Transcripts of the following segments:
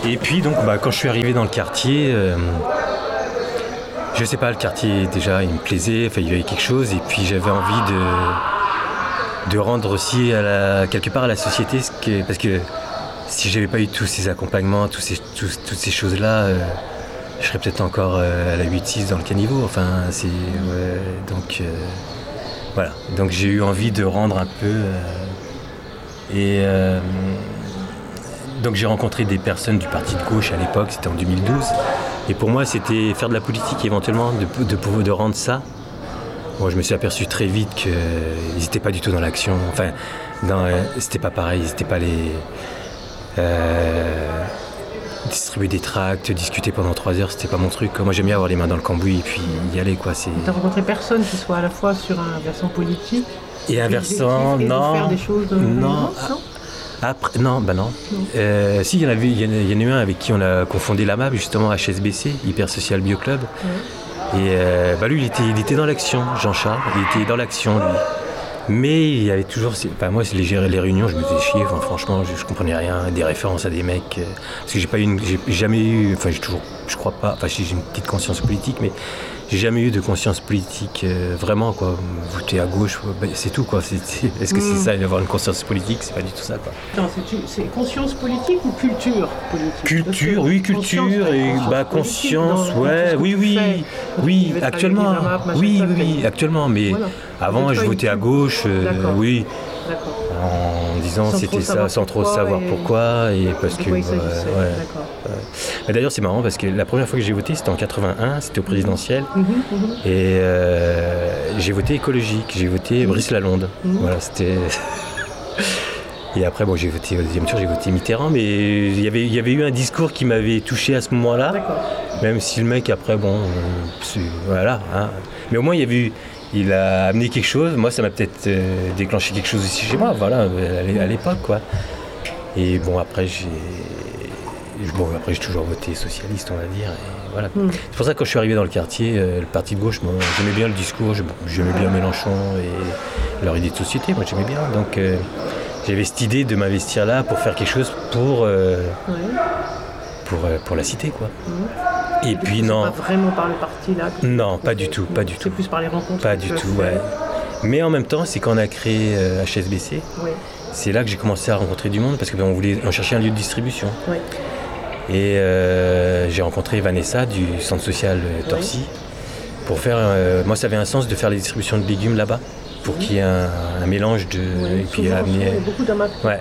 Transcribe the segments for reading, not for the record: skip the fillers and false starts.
Et puis donc quand je suis arrivé dans le quartier, je sais pas, le quartier déjà il me plaisait, il y avait quelque chose, et puis j'avais envie de rendre aussi quelque part à la société parce que si j'avais pas eu tous ces accompagnements, toutes ces choses-là, je serais peut-être encore à la 8-6 dans le caniveau. Voilà. Donc j'ai eu envie de rendre un peu. Donc j'ai rencontré des personnes du parti de gauche à l'époque, c'était en 2012. Et pour moi, c'était faire de la politique éventuellement, de rendre ça. Bon, je me suis aperçu très vite qu'ils n'étaient pas du tout dans l'action. C'était pas pareil, ils n'étaient pas les... distribuer des tracts, discuter pendant 3 heures, c'était pas mon truc. Moi, j'aime bien avoir les mains dans le cambouis et puis y aller, quoi. T'as rencontré personne qui soit à la fois sur un versant politique et un versant, non. Faire des choses non. Après, non. Si, il y en a eu un avec qui on a confondé l'AMAB, justement, HSBC, Hyper Social Bio Club. Ouais. Et lui, il était dans l'action, Jean-Charles, il était dans l'action, lui. Mais il y avait toujours... moi, les réunions, je me faisais chier, franchement, je comprenais rien, des références à des mecs... parce que j'ai jamais eu... je crois pas... j'ai une petite conscience politique, mais j'ai jamais eu de conscience politique vraiment, quoi. Voter à gauche, c'est tout, quoi. Est-ce que c'est ça, d'avoir une conscience politique? C'est pas du tout ça, quoi. Non, c'est conscience politique ou culture politique? Culture, oui, culture et conscience, ouais, oui, actuellement, actuellement, mais voilà. Avant, je votais à gauche, oui. D'accord. En disant c'était ça, sans trop savoir pourquoi, et parce que... Mais d'ailleurs, c'est marrant, parce que la première fois que j'ai voté, c'était en 81, c'était au présidentiel, et j'ai voté écologique, j'ai voté Brice Lalonde. Voilà, c'était... Et après, j'ai voté au deuxième tour, j'ai voté Mitterrand, mais il y avait eu un discours qui m'avait touché à ce moment-là, même si le mec, après, voilà. Hein. Mais au moins, il a amené quelque chose. Moi, ça m'a peut-être déclenché quelque chose aussi chez moi, voilà, à l'époque, quoi. Et après, j'ai toujours voté socialiste, on va dire. Et voilà. C'est pour ça que quand je suis arrivé dans le quartier, le parti de gauche, moi, j'aimais bien le discours, j'aimais bien Mélenchon et leur idée de société, moi j'aimais bien. Donc j'avais cette idée de m'investir là pour faire quelque chose pour la cité, quoi. Et puis non. Pas vraiment par le parti là. Non, pas du tout. C'est plus par les rencontres. Pas du tout, ouais. Mais en même temps, c'est quand on a créé HSBC, c'est là que j'ai commencé à rencontrer du monde parce que on cherchait un lieu de distribution. Oui. Et j'ai rencontré Vanessa du centre social Torcy pour faire. Moi, ça avait un sens de faire les distributions de légumes là-bas pour qu'il y ait un mélange de. Et puis amener. Beaucoup d'amas. Ouais.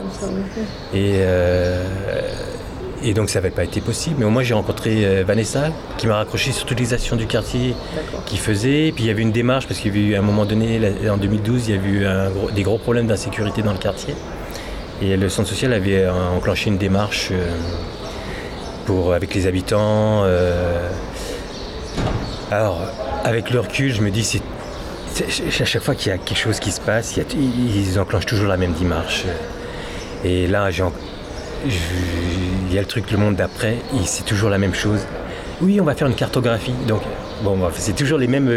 Et donc ça n'avait pas été possible, mais au moins j'ai rencontré Vanessa qui m'a raccroché sur toutes les actions du quartier qu'il faisait. Et puis il y avait une démarche parce qu'il y avait eu à un moment donné, en 2012, il y avait eu des gros problèmes d'insécurité dans le quartier. Et le centre social avait enclenché une démarche avec les habitants. Alors avec le recul, je me dis, à chaque fois qu'il y a quelque chose qui se passe, ils enclenchent toujours la même démarche. Et là, il y a le truc, le monde d'après, c'est toujours la même chose. Oui, on va faire une cartographie. Donc, c'est toujours les mêmes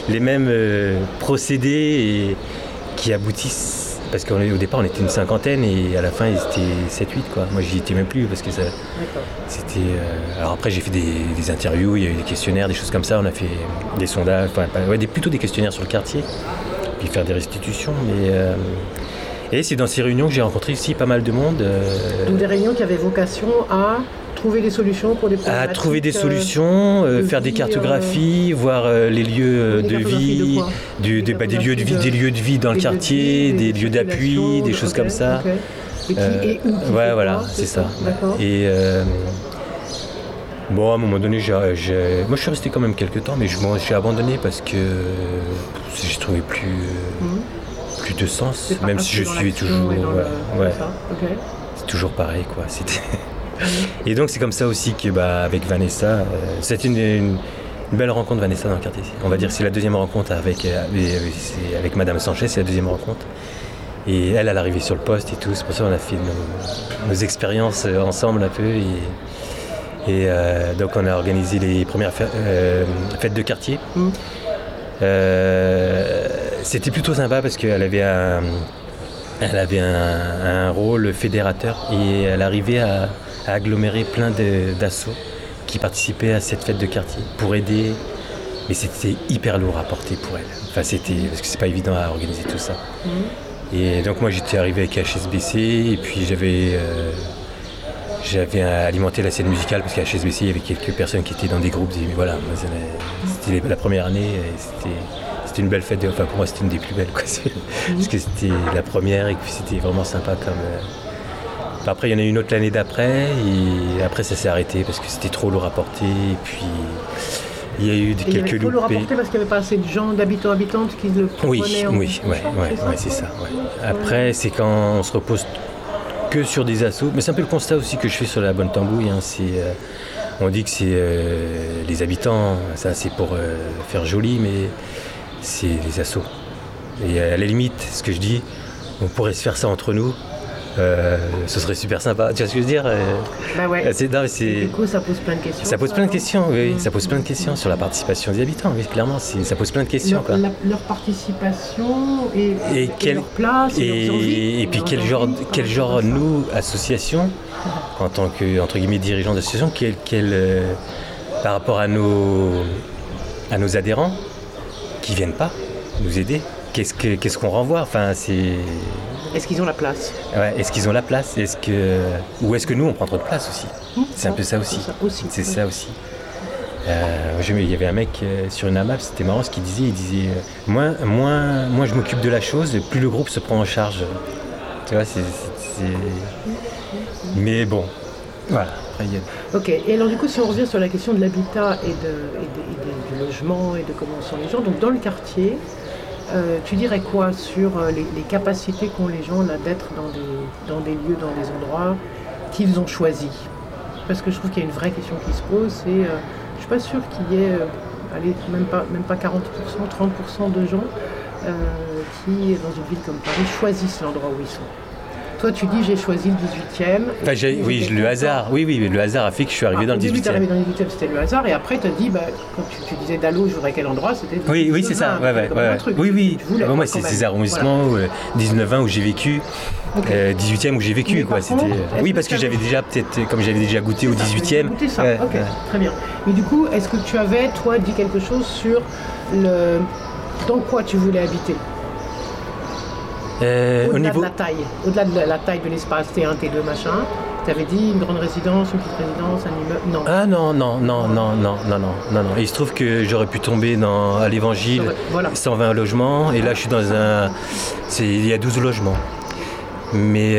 procédés qui aboutissent. Parce qu'au départ, on était une cinquantaine et à la fin, ils étaient 7-8, quoi. Moi, j'y étais même plus parce que c'était... Alors après, j'ai fait des interviews, il y a eu des questionnaires, des choses comme ça. On a fait des sondages, plutôt des questionnaires sur le quartier, puis faire des restitutions, mais... Et c'est dans ces réunions que j'ai rencontré aussi pas mal de monde. Donc des réunions qui avaient vocation à trouver des solutions pour des problématiques. À trouver des solutions, faire des cartographies, voir les lieux de vie, des lieux de vie dans le quartier, des lieux d'appui, des choses comme ça. Et où voilà, c'est ça. Et à un moment donné, moi je suis resté quand même quelques temps, mais j'ai abandonné parce que j'ai trouvé plus de sens, même si je suis toujours... C'est toujours pareil, quoi. Et donc c'est comme ça aussi que avec Vanessa, c'est une belle rencontre, Vanessa, dans le quartier. On va dire que c'est la deuxième rencontre avec Madame Sanchez, c'est la deuxième rencontre. Et elle arrivait sur le poste et tout, c'est pour ça qu'on a fait nos expériences ensemble un peu. Et donc on a organisé les premières fêtes de quartier. C'était plutôt sympa parce qu'elle avait un rôle fédérateur et elle arrivait à aggloméré plein d'assauts qui participaient à cette fête de quartier pour aider. Mais c'était hyper lourd à porter pour elle. Enfin, parce que c'est pas évident à organiser tout ça. Et donc moi j'étais arrivé avec HSBC et puis j'avais alimenté la scène musicale parce qu'à HSBC il y avait quelques personnes qui étaient dans des groupes. Mais voilà, c'était la première année et c'était une belle fête. Enfin pour moi c'était une des plus belles quoi. Parce que c'était la première et puis c'était vraiment sympa comme. Après il y en a eu une autre l'année d'après et après ça s'est arrêté parce que c'était trop lourd à porter et puis. Il y a eu quelques loupés. Il faut le rapporter parce qu'il n'y avait pas assez de gens, d'habitants, habitantes qui le prenaient c'est ça. Ouais. Après, c'est quand on se repose que sur des assos. Mais c'est un peu le constat aussi que je fais sur la Bonne Tambouille. Hein. On dit que c'est les habitants, ça c'est pour faire joli, mais c'est les assos. Et à la limite, ce que je dis, on pourrait se faire ça entre nous. Ce serait super sympa, tu vois ce que je veux dire Du coup, ça pose plein de questions. Ça pose plein de questions, oui. Ça pose plein de questions sur la participation des habitants, oui, clairement. Ça pose plein de questions. Leur participation et leur place et puis quel genre nous, association, en tant que, entre guillemets, dirigeants d'association, par rapport à nos adhérents qui viennent pas nous aider, qu'est-ce qu'on renvoie enfin, Est-ce qu'ils ont la place ? Ouais, est-ce qu'ils ont la place ? Ou est-ce que nous, on prend trop de place aussi ? C'est un peu ça aussi. C'est ça aussi. Il y avait un mec sur une AMAP, c'était marrant ce qu'il disait. Il disait moins je m'occupe de la chose, plus le groupe se prend en charge. Tu vois, Mais bon, voilà. Ok, et alors du coup, si on revient sur la question de l'habitat et du logement et de comment sont les gens, donc dans le quartier, tu dirais quoi sur les capacités qu'ont les gens là d'être dans des lieux, dans des endroits qu'ils ont choisis ? Parce que je trouve qu'il y a une vraie question qui se pose, c'est je suis pas sûre qu'il y ait même pas 40%, 30% de gens qui, dans une ville comme Paris, choisissent l'endroit où ils sont. Toi, tu dis j'ai choisi le 18e. Le hasard. Oui, mais le hasard a fait que je suis arrivé dans le 18e. Tu es arrivé dans le 18e, c'était le hasard. Et après, tu as dit, quand tu disais Dallot, je voudrais quel endroit, c'était. Oui, c'est ça. Oui. Moi, c'est ces arrondissements, 19-20 où j'ai vécu, 18e où j'ai vécu. Quoi. Oui, parce que j'avais déjà, comme j'avais déjà goûté au 18e. Goûté ça, ok, très bien. Mais du coup, est-ce que tu avais, toi, dit quelque chose sur dans quoi tu voulais habiter ? Au-delà de la taille de l'espace T1, T2, machin, tu avais dit une grande résidence, une petite résidence, un immeuble, non. Ah non. Et il se trouve que j'aurais pu tomber à l'évangile, 120 logements, et là je suis il y a 12 logements. Mais...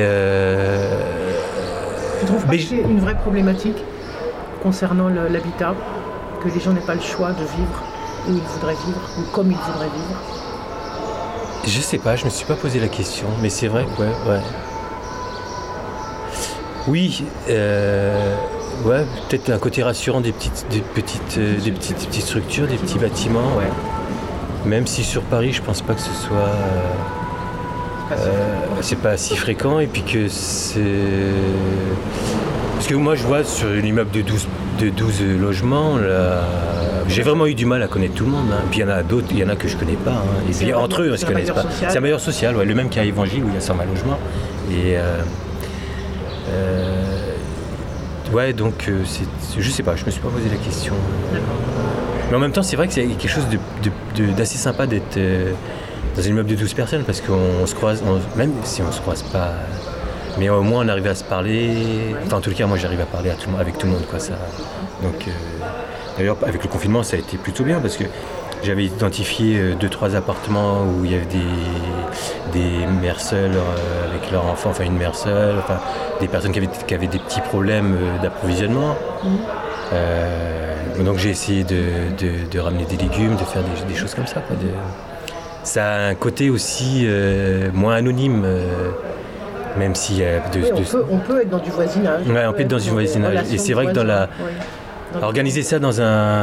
Tu trouves pas que c'est une vraie problématique concernant l'habitat, que les gens n'aient pas le choix de vivre où ils voudraient vivre, ou comme ils voudraient vivre ? Je sais pas, je me suis pas posé la question, mais c'est vrai que ouais. Oui, peut-être un côté rassurant des petites structures, des petits bâtiments, ouais. Même si sur Paris, je pense pas que ce soit... c'est pas si fréquent, et puis que c'est... Parce que moi, je vois sur un immeuble de 12 logements, là, j'ai vraiment eu du mal à connaître tout le monde. Hein. Puis il y en a d'autres, il y en a que je connais pas. Hein. Et puis entre eux, ils se connaissent pas. C'est un bailleur social, le même qu'à Évangile où il y a 120 logements. Et donc je sais pas, je me suis pas posé la question. Mais en même temps, c'est vrai que c'est quelque chose d'assez sympa d'être dans un immeuble de 12 personnes parce qu'on se croise, même si on se croise pas. Mais au moins on arrive à se parler. Enfin, en tout cas, moi j'arrive à parler avec tout le monde, quoi. Ça. Donc, d'ailleurs, avec le confinement, ça a été plutôt bien parce que j'avais identifié 2-3 appartements où il y avait des mères seules avec leurs enfants, enfin une mère seule, enfin des personnes qui avaient des petits problèmes d'approvisionnement. Donc j'ai essayé de ramener des légumes, de faire des choses comme ça, quoi. Ça a un côté aussi moins anonyme. Même s'il y a on peut être dans du voisinage. Ouais, on peut être dans du voisinage. Et c'est vrai que organiser ça dans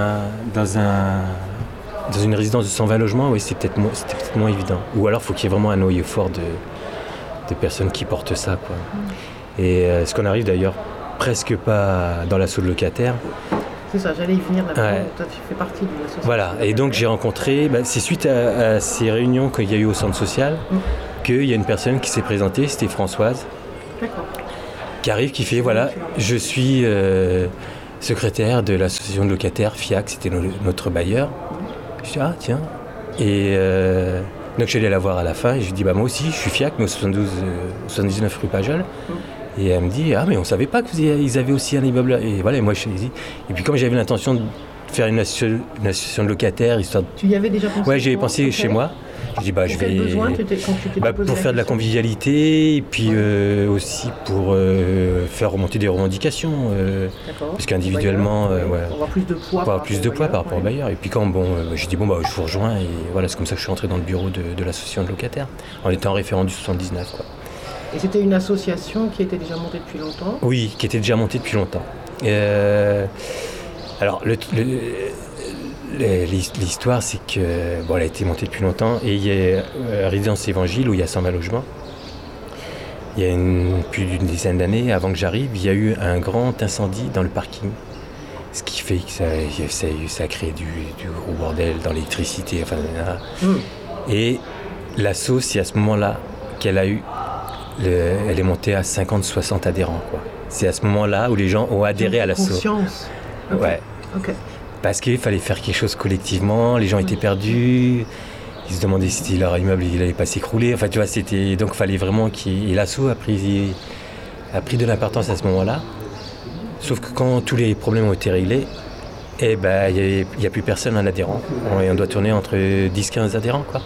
une résidence de 120 logements, oui, c'était peut-être moins évident. Ou alors, il faut qu'il y ait vraiment un noyau fort de personnes qui portent ça, quoi. Et ce qu'on arrive d'ailleurs presque pas dans l'assaut de locataires. C'est ça, j'allais y venir d'abord. Ouais. Toi, tu fais partie de l'association. Voilà, et donc j'ai rencontré, c'est suite à ces réunions qu'il y a eu au centre social, qu'il y a une personne qui s'est présentée, c'était Françoise. D'accord. qui arrive, qui fait voilà, je suis secrétaire de l'association de locataires FIAC, c'était notre bailleur. Je dis ah tiens. Et donc je suis allé la voir à la fin et je lui dis bah moi aussi je suis FIAC mais au 79 rue Pajol. Et elle me dit ah mais on savait pas qu'ils avaient aussi un immeuble là. Et voilà, et moi je suis dit. Et puis comme j'avais l'intention de faire une association de locataires, histoire de... Tu y avais déjà pensé? Ouais, j'y avais pensé chez moi. Je dis bah je vais pour faire de la convivialité et puis aussi pour faire remonter des revendications parce qu'individuellement avoir plus de poids par rapport au bailleur. Et puis quand j'ai dit bon bah je vous rejoins et voilà, c'est comme ça que je suis entré dans le bureau de l'association de locataires en étant référent du 79 quoi. Et c'était une association qui était déjà montée depuis longtemps? Oui, qui était déjà montée depuis longtemps. Alors l'histoire, c'est que elle a été montée depuis longtemps et il y a Résidence Évangile où il y a 120 logements. Il y a plus d'une dizaine d'années, avant que j'arrive, il y a eu un grand incendie dans le parking. Ce qui fait que ça a créé du gros bordel dans l'électricité. Enfin, Et l'asso, c'est à ce moment-là qu'elle a eu. Elle est montée à 50-60 adhérents. Quoi. C'est à ce moment-là où les gens ont adhéré à l'asso. Conscience. Okay. Ouais. Okay. Parce qu'il fallait faire quelque chose collectivement, les gens étaient perdus, ils se demandaient si leur immeuble il allait pas s'écrouler. Enfin, tu vois, donc il fallait vraiment et l'asso a pris de l'importance à ce moment-là. Sauf que quand tous les problèmes ont été réglés, il n'y a plus personne en adhérent. On doit tourner entre 10-15 adhérents, quoi.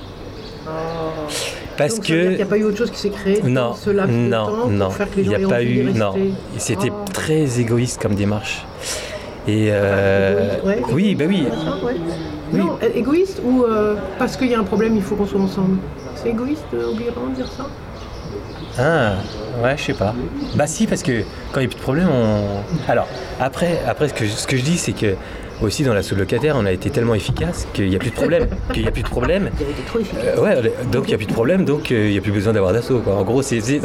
Parce donc, que il n'y a pas eu autre chose qui s'est créé dans ce laps de temps pour faire que les gens aient envie de rester. Non, c'était très égoïste comme démarche. Et oui, bah oui. Non, égoïste ou parce qu'il y a un problème, il faut qu'on soit ensemble. C'est égoïste, obligatoirement de dire ça? Ah, ouais, je sais pas. Bah si, parce que quand il n'y a plus de problème, Alors, après ce que je dis, c'est que aussi dans l'asso locataire, on a été tellement efficace qu'il n'y a plus de problème. Il y a été trop efficace. Donc il n'y a plus de problème, donc il n'y a plus besoin d'avoir d'asso. En gros, c'est ça.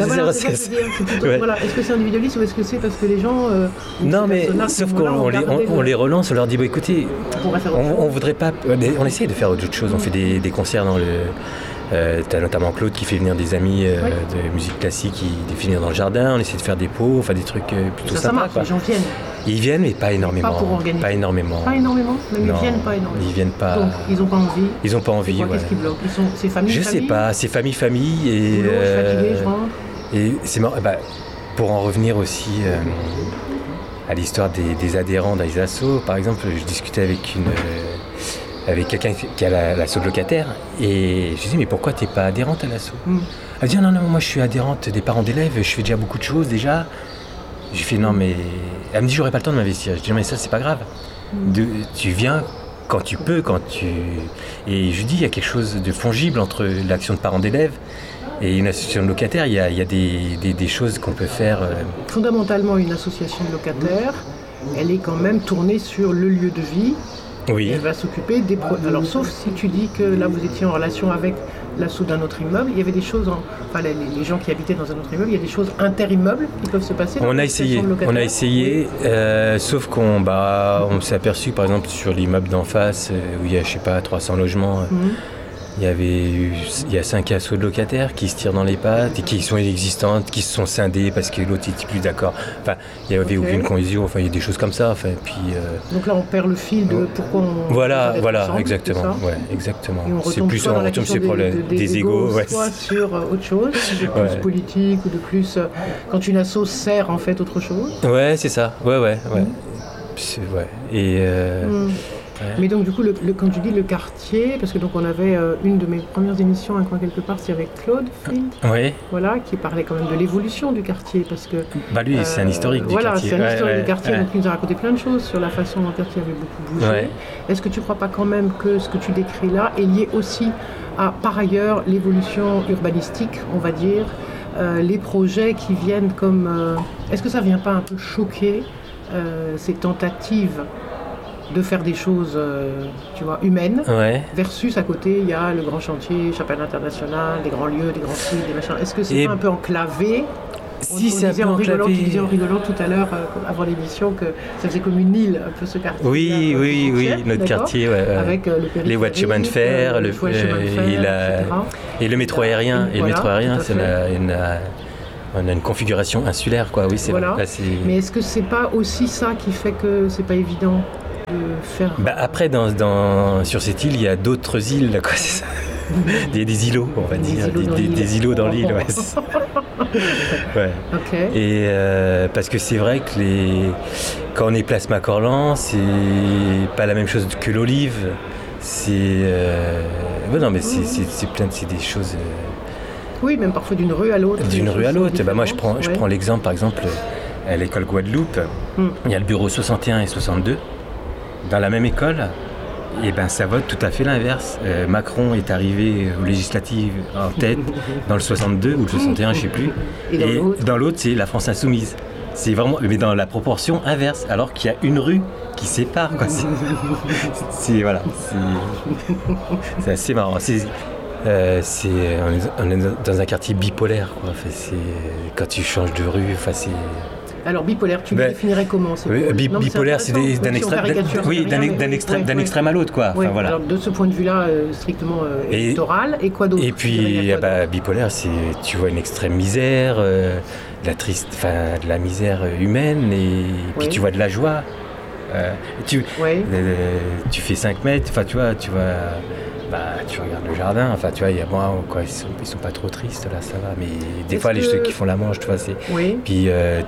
Est-ce que c'est individualiste ou est-ce que c'est parce que les gens... non, mais sauf qu'on les relance, on leur dit, écoutez, on voudrait pas... On essaye de faire autre chose, on fait des concerts dans le... T'as notamment Claude qui fait venir des amis de musique classique qui venir dans le jardin, on essaie de faire des pots, enfin des trucs plutôt sympas. Ça marche, les gens viennent. Ils viennent, mais pas énormément. Pas pour organiser. Pas énormément. Pas énormément, même ils viennent pas énormément. Ils viennent pas. Donc ils n'ont pas envie. Ils n'ont pas envie. Qu'est-ce qui bloque? C'est famille. Je sais pas, c'est famille et. Je suis fatigué, je rentre. Et c'est marrant. Pour en revenir aussi à l'histoire des adhérents dans les assos, par exemple, je discutais avec quelqu'un qui a l'asso de locataire et je disais mais pourquoi t'es pas adhérente à l'asso? Elle dit non moi je suis adhérente des parents d'élèves, je fais déjà beaucoup de choses déjà. J'ai fait non mais... Elle me dit j'aurais pas le temps de m'investir. Je dis non mais ça c'est pas grave. Tu viens quand tu peux, Et je dis il y a quelque chose de fongible entre l'action de parents d'élèves et une association de locataires. Il y a des choses qu'on peut faire. Fondamentalement une association de locataires, elle est quand même tournée sur le lieu de vie. Oui. Elle va s'occuper des... Alors, sauf si tu dis que là, vous étiez en relation avec l'asso d'un autre immeuble, il y avait des choses... les gens qui habitaient dans un autre immeuble, il y a des choses inter-immeubles qui peuvent se passer. On a essayé, sauf qu'on s'est aperçu, par exemple, sur l'immeuble d'en face, où il y a, 300 logements... Il y a 5 assos de locataires qui se tirent dans les pattes et qui sont inexistantes, qui se sont scindés parce que l'autre n'était plus d'accord. Enfin, il n'y avait aucune cohésion, il y a des choses comme ça. Puis, donc là, on perd le fil de pourquoi on... Voilà, exactement. Ouais, exactement. C'est plus on retombe sur ces problèmes des égos, soit sur autre chose, de plus politique ou de plus... quand une asso sert en fait autre chose. Ouais, c'est ça. Ouais. Et... Mais donc du coup, quand tu dis le quartier, parce que donc on avait une de mes premières émissions, Un coin quelque part, c'est avec Claude Field, voilà, qui parlait quand même de l'évolution du quartier, parce que... lui, c'est un historique du quartier. Voilà, c'est un historique du quartier, donc il nous a raconté plein de choses sur la façon dont le quartier avait beaucoup bougé. Ouais. Est-ce que tu ne crois pas quand même que ce que tu décris là est lié aussi à, par ailleurs, l'évolution urbanistique, on va dire, les projets qui viennent comme... Est-ce que ça ne vient pas un peu choquer ces tentatives de faire des choses, humaines, versus à côté, il y a le grand chantier, Chapelle internationale, des grands lieux, des grands sites, des machins. Est-ce que c'est pas un peu enclavé? Si c'est un peu enclavé. Tu disais en rigolant tout à l'heure, avant l'émission, que ça faisait comme une île, un peu ce quartier. Oui, notre quartier, avec les voies de chemin de fer, et le métro aérien. Et le métro aérien, On a une configuration insulaire, quoi. Oui, c'est voilà. vrai. Mais est-ce que c'est pas aussi ça qui fait que c'est pas évident de faire... Après, sur cette île, il y a d'autres îles, quoi, c'est ça. Il y a des îlots, on va dire. Des îlots dans l'île, ouais. Ouais. Okay. Et parce que c'est vrai que quand on est place Macorlan, c'est pas la même chose que l'Olive. Non, mais c'est des choses. Oui, même parfois d'une rue à l'autre. D'une rue à l'autre. Moi, je prends l'exemple, par exemple, à l'école Guadeloupe, il y a le bureau 61 et 62. Dans la même école, et ça vote tout à fait l'inverse. Macron est arrivé aux législatives en tête dans le 62 ou le 61, je ne sais plus. Et dans l'autre, c'est la France Insoumise. C'est vraiment, mais dans la proportion inverse, alors qu'il y a une rue qui sépare, quoi. C'est assez marrant. On est dans un quartier bipolaire, quoi. Quand tu changes de rue, c'est... Alors bipolaire, tu le définirais comment? Bipolaire, c'est d'un extrême à l'autre, quoi. Oui, voilà. Alors de ce point de vue-là, strictement électoral, et quoi d'autre? Et puis, bipolaire, tu vois une extrême misère, de la misère humaine, et puis tu vois de la joie. Tu fais 5 mètres, tu vois. Tu regardes le jardin, tu vois, il y a quoi, ils sont pas trop tristes là, ça va, mais des fois ceux qui font la manche, tu vois, c'est. Oui. Puis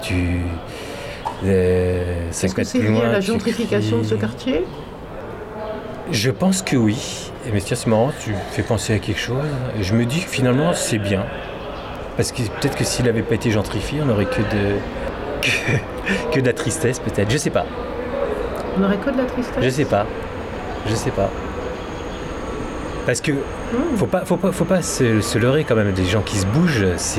est-ce que c'est lié à la gentrification de ce quartier? Je pense que oui. Mais tiens, c'est marrant, tu fais penser à quelque chose. Je me dis que finalement c'est bien, parce que peut-être que s'il n'avait pas été gentrifié, on n'aurait que de la tristesse, peut-être. Je sais pas. On n'aurait que de la tristesse. Je sais pas. Parce que faut pas se leurrer quand même. Des gens qui se bougent, c'est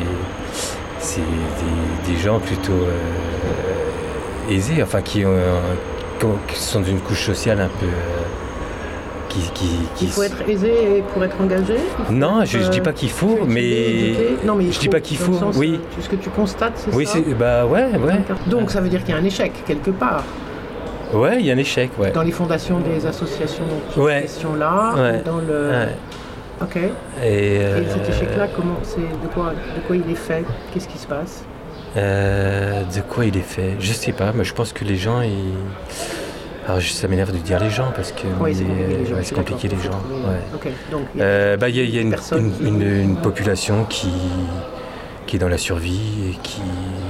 des gens plutôt aisés, enfin qui sont d'une couche sociale un peu Il faut être aisé pour être engagé? Non, je dis pas qu'il faut, mais je dis pas qu'il faut. Oui. Ce que tu constates, c'est ça? Oui, ouais. Donc ça veut dire qu'il y a un échec quelque part. Ouais, il y a un échec, ouais. Dans les fondations des associations, donc cette question-là, dans le. Ouais. Ok. Et cet échec-là, de quoi il est fait? Qu'est-ce qui se passe? De quoi il est fait? Je sais pas, mais je pense que les gens, alors ça m'énerve de dire les gens parce que c'est compliqué les gens. Ouais. Okay. Donc il y a une population qui est dans la survie et qui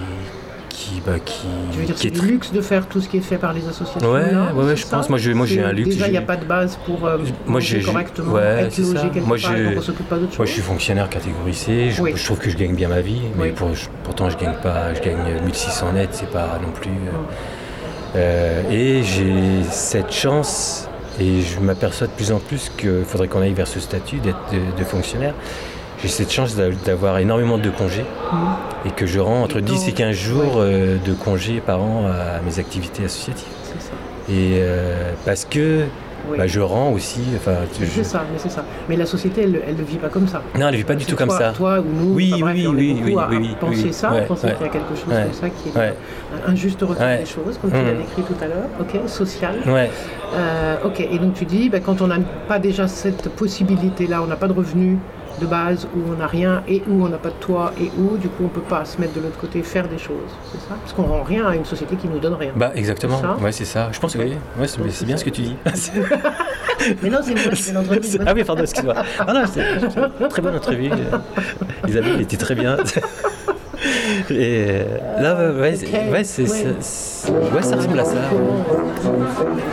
tu veux dire c'est du luxe de faire tout ce qui est fait par les associations? Ouais, je pense. Moi, j'ai un luxe. Déjà, il n'y a pas de base pour manger correctement, être logé quelque part, donc on s'occupe pas d'autre chose. Moi, je suis fonctionnaire catégorie C. Je trouve que je gagne bien ma vie, mais pourtant, je gagne pas. Je gagne 1600 net, c'est pas non plus. Et j'ai cette chance, et je m'aperçois de plus en plus qu'il faudrait qu'on aille vers ce statut de fonctionnaire. J'ai cette chance d'avoir énormément de congés et que je rends entre 10 et 15 jours de congés par an à mes activités associatives. C'est ça. Et parce que je rends aussi... C'est ça. Mais la société, elle ne vit pas comme ça. Non, elle ne vit pas du tout comme ça. Toi ou nous, oui, penser ça, penser qu'il y a quelque chose comme ça qui est un juste retour des choses, comme tu l'as décrit tout à l'heure, social. Ouais. Ok, et donc tu dis, quand on n'a pas déjà cette possibilité-là, on n'a pas de revenus de base, où on n'a rien et où on n'a pas de toit et où du coup on ne peut pas se mettre de l'autre côté faire des choses, c'est ça? Parce qu'on rend rien à une société qui nous donne rien. Exactement, c'est ça. Je pense que c'est bien ce que tu dis. Mais non, c'est moi qui fais l'entrevue. Ah oui, pardon, excuse-moi. C'est une très bonne entrevue. Isabelle était très bien. Et là, ça ressemble à ça.